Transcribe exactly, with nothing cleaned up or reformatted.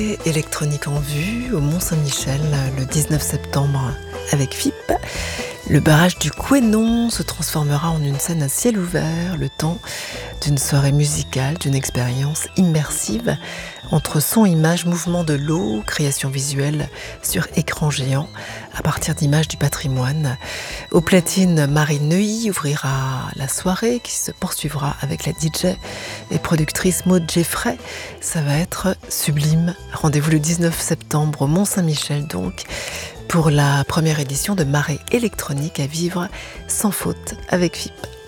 Électronique en vue au Mont-Saint-Michel le dix-neuf septembre avec F I P. Le barrage du Couesnon se transformera en une scène à ciel ouvert, le temps d'une soirée musicale, d'une expérience immersive entre son, image, mouvement de l'eau, création visuelle sur écran géant à partir d'images du patrimoine. Au platine, Marie Neuilly ouvrira la soirée qui se poursuivra avec la D J et productrice Maud Jeffrey. Ça va être sublime. Rendez-vous le dix-neuf septembre au Mont-Saint-Michel donc pour la première édition de Marée électronique à vivre sans faute avec F I P.